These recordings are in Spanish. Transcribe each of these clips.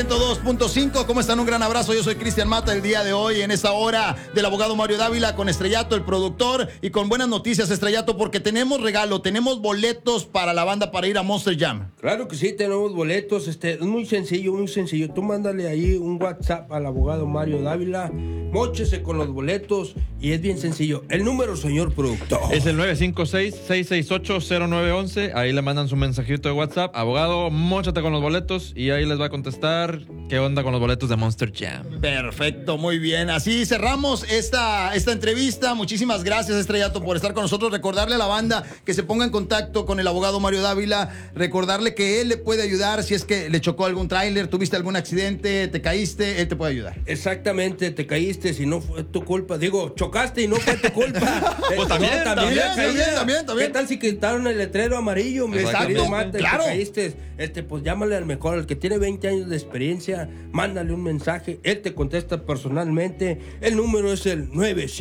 102.5, ¿cómo están? Un gran abrazo, yo soy Cristian Mata el día de hoy en esta hora del abogado Mario Dávila con Estrellato, el productor, y con buenas noticias, Estrellato, porque tenemos regalo, tenemos boletos para la banda para ir a Monster Jam. Claro que sí, tenemos boletos, es muy sencillo, tú mándale ahí un WhatsApp al abogado Mario Dávila, móchese con los boletos y es bien sencillo. El número, señor productor, es el 956-668-0911, ahí le mandan su mensajito de WhatsApp, abogado, móchate con los boletos y ahí les va a contestar qué onda con los boletos de Monster Jam. Perfecto, muy bien. Así cerramos esta entrevista. Muchísimas gracias, Estrellato, por estar con nosotros. Recordarle a la banda que se ponga en contacto con el abogado Mario Dávila. Recordarle que él le puede ayudar si es que le chocó algún tráiler, tuviste algún accidente, te caíste, él te puede ayudar. Exactamente, te caíste, si no fue tu culpa. Digo, chocaste y no fue tu culpa. Pues también. ¿Qué tal si quitaron el letrero amarillo? Mi querido Mata, claro. Te caíste, pues llámale al mejor, al que tiene 20 años de experiencia, mándale un mensaje, él te contesta personalmente. El número es el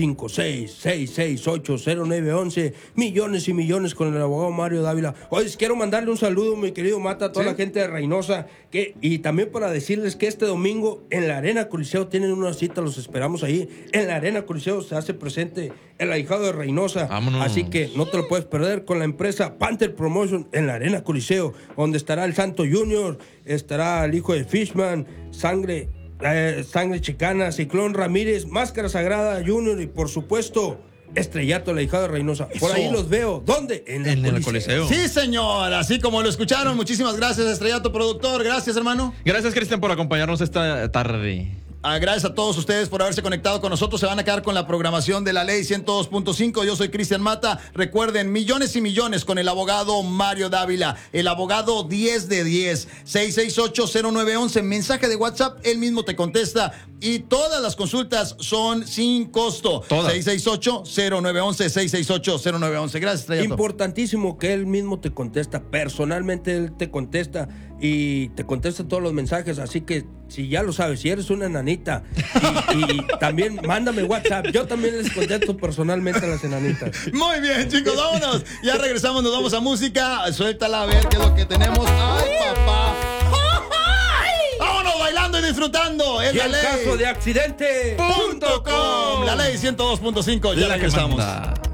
956-668-0911. Millones y millones con el abogado Mario Dávila. Oye, quiero mandarle un saludo, mi querido Mata, a toda la gente de Reynosa, y también para decirles que este domingo en la Arena Coliseo tienen una cita, los esperamos ahí. En la Arena Coliseo se hace presente el ahijado de Reynosa. Vámonos. Así que no te lo puedes perder con la empresa Panther Promotion en la Arena Coliseo, donde estará el Santo Junior, estará el hijo de Fishman, Sangre Chicana, Ciclón Ramírez, Máscara Sagrada Junior y por supuesto Estrellato, la hija de Reynosa. Por ahí los veo. ¿Dónde? En el Coliseo. Sí, señor. Así como lo escucharon. Muchísimas gracias, Estrellato, productor. Gracias, hermano. Gracias, Cristian, por acompañarnos esta tarde. Gracias a todos ustedes por haberse conectado con nosotros. Se van a quedar con la programación de la Ley 102.5. Yo soy Cristian Mata. Recuerden, millones y millones con el abogado Mario Dávila. El abogado 10 de 10. 668-0911. Mensaje de WhatsApp. Él mismo te contesta. Y todas las consultas son sin costo. 668-0911. 668-0911. Gracias, Estrellato. Importantísimo que él mismo te contesta. Personalmente él te contesta. Y te contesta todos los mensajes. Así que si ya lo sabes, si eres una enanita y también mándame WhatsApp. Yo también les contesto personalmente a las enanitas. Muy bien, chicos, vámonos. Ya regresamos, nos vamos a música. Suéltala a ver qué es lo que tenemos. ¡Ay, papá! ¡Vámonos bailando y disfrutando! Es y la en ley. caso de accidente.com. La Ley 102.5. Ya regresamos.